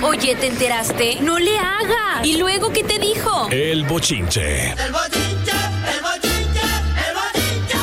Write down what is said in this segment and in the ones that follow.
Oye, ¿te enteraste? ¡No le hagas! ¿Y luego qué te dijo? El bochinche. El bochinche, el bochinche, el bochinche.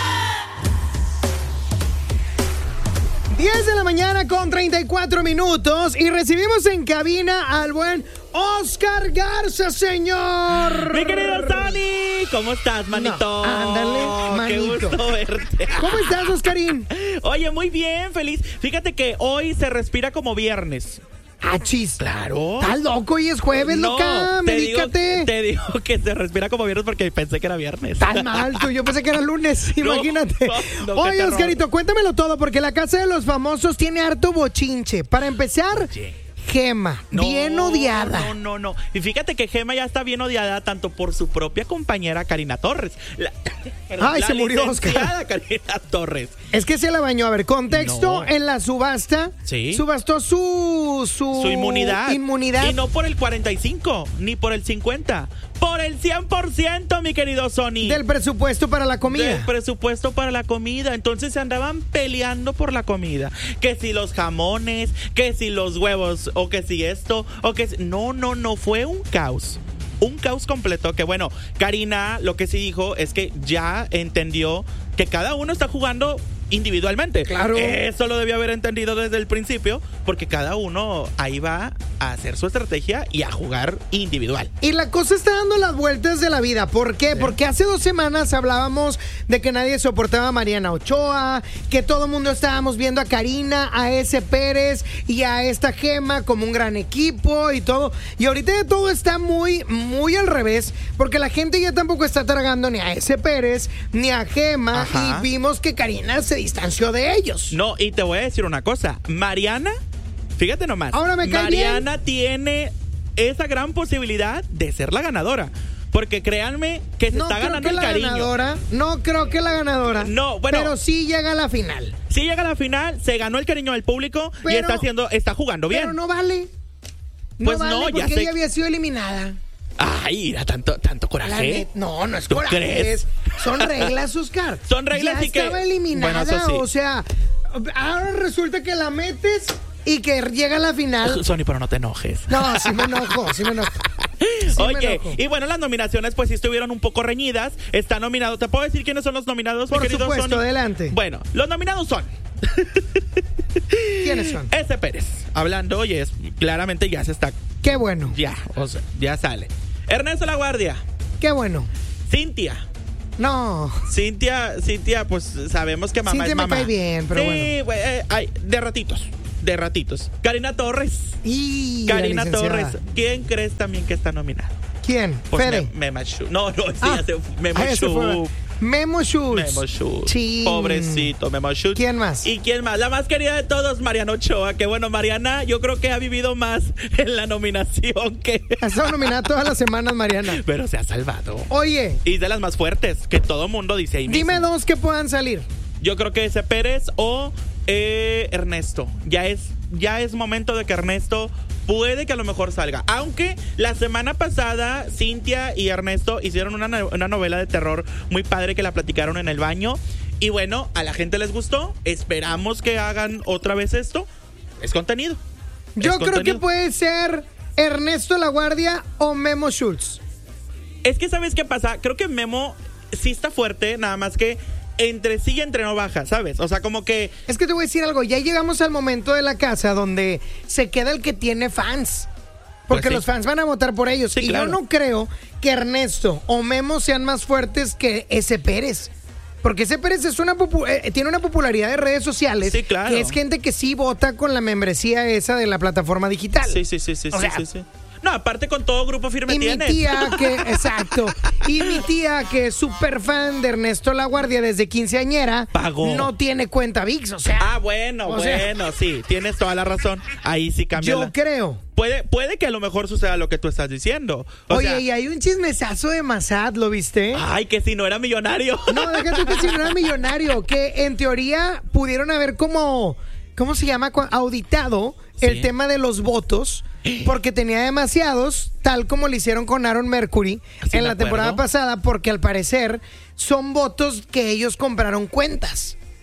10 de la mañana con 34 minutos y recibimos en cabina al buen Oscar Garza, señor. Mi querido Tony, ¿cómo estás, manito? No, ándale, manito. Qué gusto verte. ¿Cómo estás, Oscarín? Oye, muy bien, feliz. Fíjate que hoy se respira como viernes. Chis. Claro. Estás loco y es jueves, loca. Medícate. Te digo que se respira como viernes porque pensé que era viernes. Estás mal, tú. Yo pensé que era lunes. No, imagínate. no, Oye, Oscarito, cuéntamelo todo porque la Casa de los Famosos tiene harto bochinche. Para empezar, Gema, bien odiada. No. Y fíjate que Gema ya está bien odiada tanto por su propia compañera Karina Torres. Se murió Oscar. Karina Torres. Es que se la bañó. A ver, contexto, No. en la subasta, Sí. subastó su inmunidad. inmunidad. Y no por el 45, ni por el 50, por el 100%, mi querido Sony. Del presupuesto para la comida. Del presupuesto para la comida. Entonces se andaban peleando por la comida. Que si los jamones, que si los huevos, o que si esto, o que si... No, fue un caos. Un caos completo. Que bueno, Karina lo que sí dijo es que ya entendió que cada uno está jugando individualmente. Claro. Eso lo debió haber entendido desde el principio, porque cada uno ahí va a hacer su estrategia y a jugar individual. Y la cosa está dando las vueltas de la vida. ¿Por qué? Sí. Porque hace 2 semanas hablábamos de que nadie soportaba a Mariana Ochoa, que todo el mundo estábamos viendo a Karina, a ese Pérez y a esta Gema como un gran equipo y todo. Y ahorita ya todo está muy, muy al revés, porque la gente ya tampoco está tragando ni a ese Pérez ni a Gema. Ajá. Y vimos que Karina se distanció de ellos. No, y te voy a decir una cosa. Mariana, fíjate nomás. Ahora me cae Mariana tiene esa gran posibilidad de ser la ganadora. Porque créanme que se está ganando el cariño. No creo que la ganadora. No, bueno. Pero sí llega a la final. Si llega a la final, se ganó el cariño del público y Pero- está jugando bien. Pero no vale. Pues vale no, ya porque sé. ella había sido eliminada. Ay, era tanto La coraje. no es ¿Tú coraje. crees? Son reglas, Oscar. Son reglas ya y que- estaba eliminada, Bueno, eso sí. o sea, ahora resulta que la metes y que llega a la final. Sony, pero no te enojes. No, sí me enojo. Sí me Oye, enojo. y bueno, las nominaciones pues sí estuvieron un poco reñidas. Está nominado, ¿te puedo decir quiénes son los nominados, Por mi querido supuesto, Sony? adelante. Bueno, los nominados son ¿Quiénes son? ese Pérez, hablando, y es claramente ya se está, Qué bueno. o sea, ya sale. Ernesto La Guardia, Qué bueno. Cintia, No. Cintia, pues sabemos que mamá Cintia es me mamá. cae bien, pero sí, bueno. de ratitos. Karina Torres. Y la Karina licenciada. Torres. ¿Quién crees también que está nominado? ¿Quién? Pues Fede. Memo Schultz. No, sí, Ah, ya se Memo ese fue. Schultz. Memo Schultz. Memo Schultz. Sí. Pobrecito, Memo Schultz. ¿Quién más? ¿Y quién más? La más querida de todos, Mariana Ochoa. Que bueno, Mariana, yo creo que ha vivido más en la nominación que. Ha estado nominada todas las semanas, Mariana. Pero se ha salvado. Oye, Y de las más fuertes, que todo mundo dice ahí dime mismo. 2 que puedan salir. Yo creo que ese Pérez o Ernesto. Ya es momento de que Ernesto puede que a lo mejor salga. Aunque la semana pasada Cintia y Ernesto hicieron una novela de terror muy padre que la platicaron en el baño. Y bueno, a la gente les gustó. Esperamos que hagan otra vez esto. Es contenido. Yo Es creo que contenido. puede ser Ernesto La Guardia o Memo Schultz. Es que ¿sabes qué pasa? Creo que Memo sí está fuerte, nada más que entre sí y entre no baja, ¿sabes? O sea, como que... Es que te voy a decir algo, ya llegamos al momento de la casa donde se queda el que tiene fans. Porque Pues sí. los fans van a votar por ellos. Sí, y claro. yo no creo que Ernesto o Memo sean más fuertes que ese Pérez. Porque ese Pérez es tiene una popularidad de redes sociales. Sí, claro. Que es gente que sí vota con la membresía esa de la plataforma digital. Sí. O sea, sí. No, aparte con todo Grupo Firme Y mi tienes. tía que, exacto, y mi tía que es súper fan de Ernesto La Guardia desde quinceañera, Pagó. no tiene cuenta VIX, o sea. Ah, bueno, O sea- sí, tienes toda la razón. Ahí sí cambia. Yo creo. Puede que a lo mejor suceda lo que tú estás diciendo. O Oye, sea, y hay un chismesazo de Massad, ¿lo viste? ay, que si no era millonario. No, déjate que si no era millonario, que en teoría pudieron haber ¿cómo se llama? Auditado el Sí. tema de los votos, porque tenía demasiados, tal como lo hicieron con Aaron Mercury Sí, en me la temporada acuerdo. pasada, porque al parecer son votos que ellos compraron cuentas.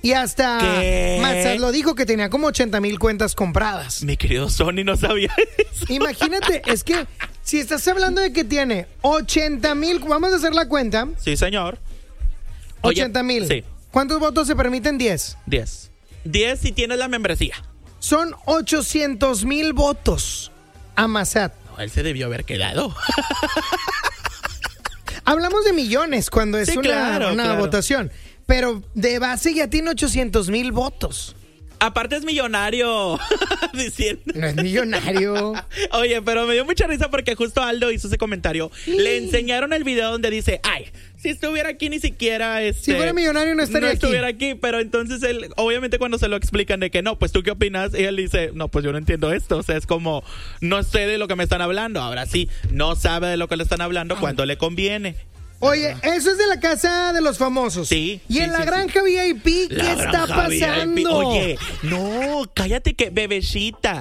Y hasta ¿Qué? Matzat lo dijo que tenía como 80,000 cuentas compradas. Mi querido Sony no sabía eso. Imagínate, es que si estás hablando de que tiene 80,000, vamos a hacer la cuenta. Sí, señor. Oye, 80,000. Sí, ¿Cuántos votos se permiten? 10. 10. 10 si tienes la membresía. Son 800,000 votos a Matzat. No, él se debió haber quedado. Hablamos de millones cuando es Sí, una claro. votación. Pero de base ya tiene 800,000 votos. Aparte es millonario. Diciendo. No es millonario. Oye, pero me dio mucha risa porque justo Aldo hizo ese comentario. Le enseñaron el video donde dice, ay, si estuviera aquí ni siquiera Si fuera millonario no estaría aquí. estuviera aquí, pero entonces él, obviamente cuando se lo explican de que no, pues tú qué opinas, y él dice, no, pues yo no entiendo esto, o sea, es como, no sé de lo que me están hablando, ahora sí, no sabe de lo que le están hablando cuando le conviene. Oye, eso es de la casa de los famosos. Sí. Y sí, en la sí, granja VIP, ¿qué La está granja VIP. pasando? Oye, no, cállate que bebecita.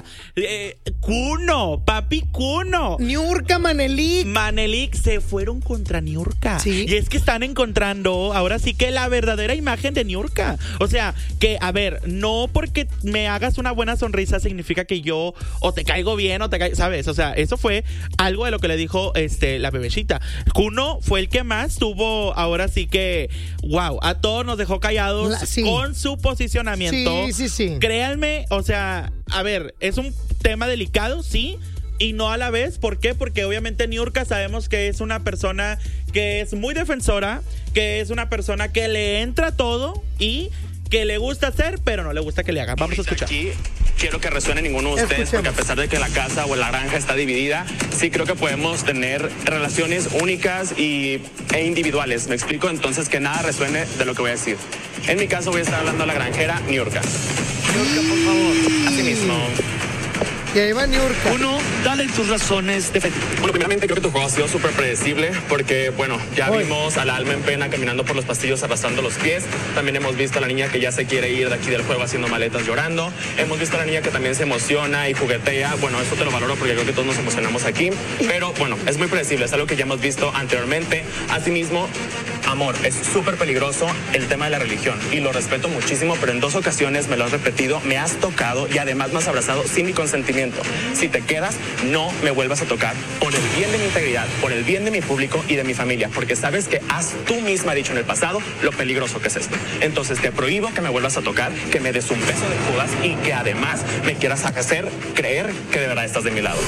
Kuno, papi Kuno. Niurka, Manelik. Manelik se fueron contra Niurka. Sí. Y es que están encontrando ahora sí que la verdadera imagen de Niurka. O sea, que a ver, no porque me hagas una buena sonrisa significa que yo o te caigo bien o te caigo, ¿sabes? O sea, eso fue algo de lo que le dijo la bebecita. Kuno fue el que más tuvo, ahora sí que, wow, a todos nos dejó callados Sí. con su posicionamiento. Sí. Créanme, o sea, a ver, es un tema delicado, sí, y no a la vez. ¿Por qué? Porque obviamente Niurka sabemos que es una persona que es muy defensora, que es una persona que le entra todo y que le gusta hacer, pero no le gusta que le hagan. Vamos a escuchar. Aquí quiero que resuene ninguno de ustedes, porque a pesar de que la casa o la granja está dividida, sí creo que podemos tener relaciones únicas e individuales. ¿Me explico? Entonces que nada resuene de lo que voy a decir. En mi caso voy a estar hablando a la granjera Niurka. Niurka, por favor. Así mismo. Y ahí va Niurka. Uno, dale tus razones de... Bueno, primeramente creo que tu juego ha sido súper predecible porque, bueno, ya vimos a la alma en pena caminando por los pastillos arrastrando los pies. También hemos visto a la niña que ya se quiere ir de aquí del juego haciendo maletas llorando. Hemos visto a la niña que también se emociona y juguetea. Bueno, eso te lo valoro porque creo que todos nos emocionamos aquí. Pero, bueno, es muy predecible. Es algo que ya hemos visto anteriormente. Asimismo, amor, es súper peligroso el tema de la religión. Y lo respeto muchísimo, pero en 2 ocasiones me lo has repetido, me has tocado y además me has abrazado sin mi consentimiento. Si te quedas, no me vuelvas a tocar por el bien de mi integridad, por el bien de mi público y de mi familia, porque sabes que has tú misma dicho en el pasado lo peligroso que es esto. Entonces te prohíbo que me vuelvas a tocar, que me des un beso de Judas y que además me quieras hacer creer que de verdad estás de mi lado.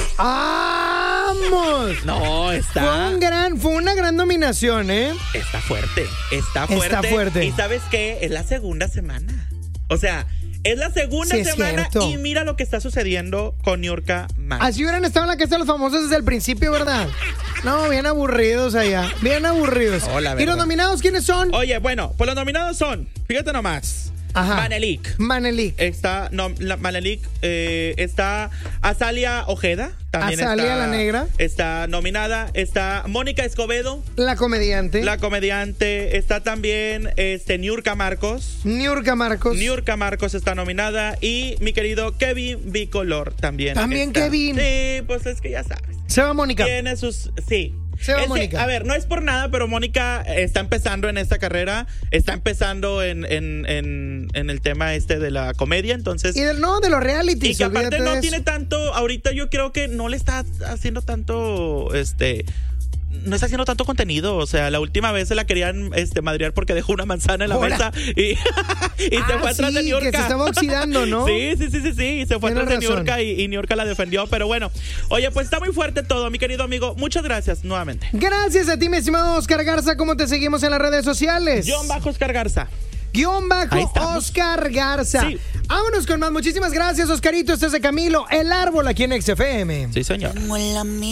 ¡Vamos! No, Fue una gran nominación, ¿eh? Está fuerte. Está fuerte. Y ¿sabes qué? Es la segunda semana. O sea, es la segunda Sí, es semana cierto. y mira lo que está sucediendo con Niurka Max. Así hubieran estado en la casa de los famosos desde el principio, ¿verdad? No, bien aburridos allá. Bien aburridos. Hola, ¿Y verdad. los nominados quiénes son? Oye, bueno, pues los nominados son, fíjate nomás, Ajá. Manelik. Está, no, Manelik, está Azalia Ojeda. También Azalia, está, la negra. Está nominada. Está Mónica Escobedo, La comediante. la comediante. Está también Niurka Marcos. Niurka Marcos. Niurka Marcos está nominada. Y mi querido Kevin Bicolor también. También está. Kevin. Sí, pues es que ya sabes. Se va Mónica. Tiene sus... Sí. Se va Es que, Mónica. a ver, no es por nada, pero Mónica está empezando en esta carrera. Está empezando en el tema de la comedia, entonces... Y de los realities. Y que aparte olvídate de no eso. tiene tanto... Ahorita yo creo que no le está haciendo tanto... no está haciendo tanto contenido. O sea, la última vez se la querían madrear porque dejó una manzana en la Hola. mesa y se fue atrás de sí, Niurka. que se estaba oxidando, ¿no? Sí. Y se fue Tienes atrás de razón. Niurka y Niurka la defendió. Pero bueno, oye, pues está muy fuerte todo, mi querido amigo. Muchas gracias nuevamente. Gracias a ti, mi estimado Oscar Garza. ¿Cómo te seguimos en las redes sociales? Oscar Garza. _, Ahí estamos. Oscar Garza. Sí. Vámonos con más. Muchísimas gracias, Oscarito. Este es de Camilo, El Árbol, aquí en XFM. Sí, señor.